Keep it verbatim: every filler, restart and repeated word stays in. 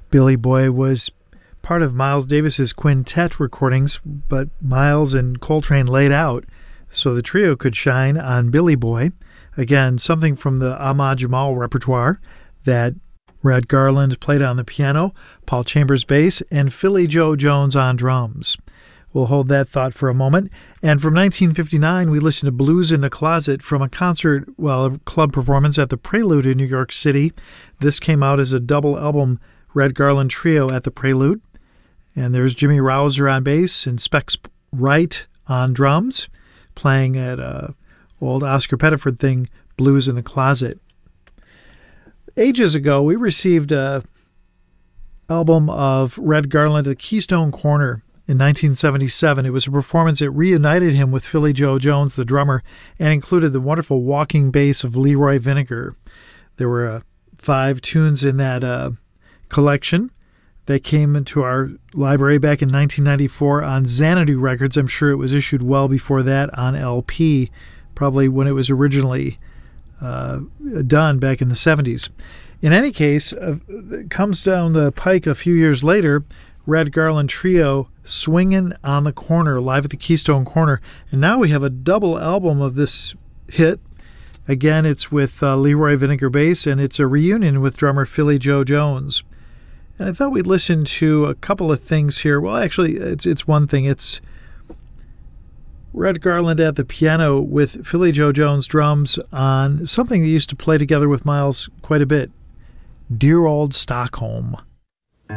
Billy Boy was part of Miles Davis's quintet recordings, but Miles and Coltrane laid out so the trio could shine on Billy Boy. Again, something from the Ahmad Jamal repertoire that Red Garland played on the piano, Paul Chambers bass, and Philly Joe Jones on drums. We'll hold that thought for a moment. And from nineteen fifty-nine, we listened to Blues in the Closet from a concert, well, a club performance at the Prelude in New York City. This came out as a double album Red Garland trio at the Prelude. And there's Jimmy Rouser on bass and Specs Wright on drums, playing at a old Oscar Pettiford thing, Blues in the Closet. Ages ago, we received a album of Red Garland at Keystone Corner in nineteen seventy-seven. It was a performance that reunited him with Philly Joe Jones, the drummer, and included the wonderful walking bass of Leroy Vinegar. There were uh, five tunes in that uh, collection. They came into our library back in nineteen ninety-four on Xanadu Records. I'm sure it was issued well before that on L P, probably when it was originally uh, done back in the seventies. In any case, uh, it comes down the pike a few years later, Red Garland Trio swinging on the corner, live at the Keystone Corner. And now we have a double album of this hit. Again, it's with uh, Leroy Vinegar bass, and it's a reunion with drummer Philly Joe Jones. And I thought we'd listen to a couple of things here. Well, actually, it's it's one thing. It's Red Garland at the piano with Philly Joe Jones drums on something they used to play together with Miles quite a bit, Dear Old Stockholm.